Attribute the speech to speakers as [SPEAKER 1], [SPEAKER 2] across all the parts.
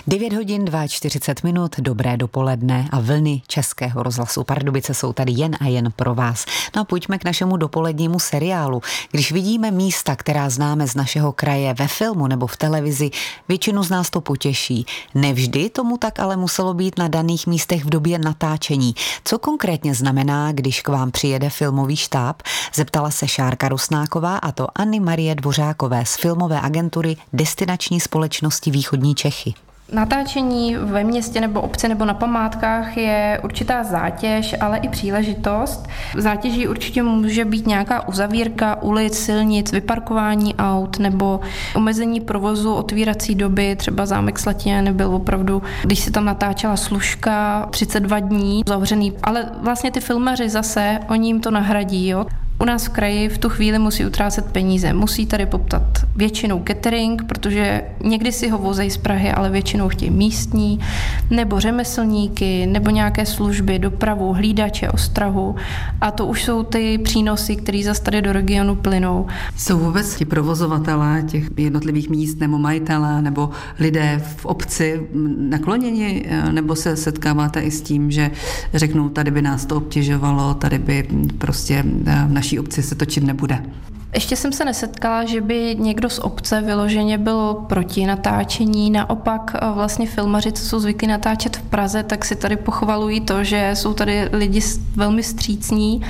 [SPEAKER 1] 9 hodin 42 minut, dobré dopoledne a vlny Českého rozhlasu Pardubice jsou tady jen a jen pro vás. No a pojďme k našemu dopolednímu seriálu. Když vidíme místa, která známe z našeho kraje ve filmu nebo v televizi, většinu z nás to potěší. Nevždy tomu tak ale muselo být na daných místech v době natáčení. Co konkrétně znamená, když k vám přijede filmový štáb? Zeptala se Šárka Rusnáková, a to Anny Marie Dvořákové z filmové agentury Destinační společnosti Východní Čechy.
[SPEAKER 2] Natáčení ve městě nebo obci nebo na památkách je určitá zátěž, ale i příležitost. Zátěží určitě může být nějaká uzavírka ulic, silnic, vyparkování aut nebo omezení provozu, otvírací doby. Třeba zámek Slatina byl opravdu, když se tam natáčela Služka, 32 dní zavřený. Ale vlastně ty filmaři zase, oni jim to nahradí. Jo? U nás v kraji v tu chvíli musí utrácet peníze. Musí tady poptat většinou catering, protože někdy si ho vozejí z Prahy, ale většinou chtějí místní, nebo řemeslníky, nebo nějaké služby, dopravu, hlídače, ostrahu. A to už jsou ty přínosy, které zase tady do regionu plynou.
[SPEAKER 3] Jsou vůbec ti provozovatelé těch jednotlivých míst, nebo majitelé, nebo lidé v obci nakloněni, nebo se setkáváte i s tím, že řeknou, tady by nás to obtěžovalo, tady by prostě v naší obci se točit nebude?
[SPEAKER 2] Ještě jsem se nesetkala, že by někdo z obce vyloženě byl proti natáčení. Naopak vlastně filmaři, co jsou zvyklí natáčet v Praze, tak si tady pochvalují to, že jsou tady lidi velmi vstřícní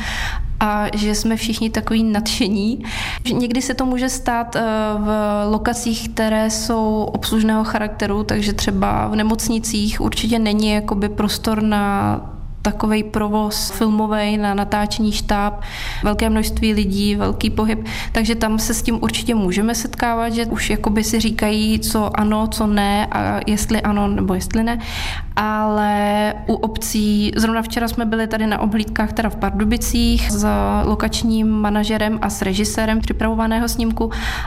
[SPEAKER 2] a že jsme všichni takový nadšení. Někdy se to může stát v lokacích, které jsou obslužného charakteru, takže třeba v nemocnicích určitě není jakoby prostor na takovej provoz filmovej, na natáčení štáb, velké množství lidí, velký pohyb, takže tam se s tím určitě můžeme setkávat, že už jakoby si říkají, co ano, co ne a jestli ano nebo jestli ne, ale u obcí, zrovna včera jsme byli tady na obhlídkách teda v Pardubicích s lokačním manažerem a s režisérem připravovaného snímku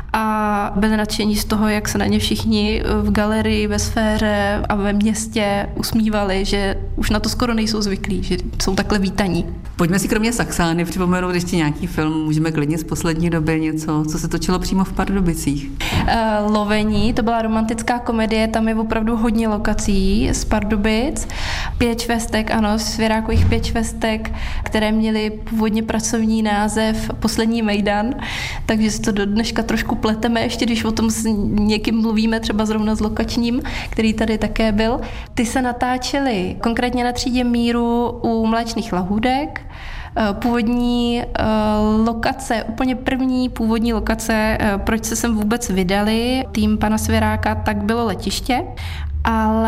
[SPEAKER 2] a byli nadšení z toho, jak se na ně všichni v galerii, ve sféře a ve městě usmívali, že už na to skoro nejsou zvyklí, že jsou takhle vítaní.
[SPEAKER 3] Pojďme si kromě Saxány připomenout ještě nějaký film, můžeme klidně z poslední doby něco, co se točilo přímo v Pardubicích.
[SPEAKER 2] Lovení, to byla romantická komedie, tam je opravdu hodně lokací z Pardubic. 5 švestek, ano, Svěrákových 5 švestek, které měly původně pracovní název Poslední mejdan, takže si to do dneška trošku pleteme, ještě když o tom s někým mluvíme, třeba zrovna s lokačním, který tady také byl. Ty se natáčely konkrétně na třídě Míru u Mléčných lahůdek. Původní lokace, úplně první původní lokace, proč se sem vůbec vydali, tým pana Svěráka, tak bylo letiště, ale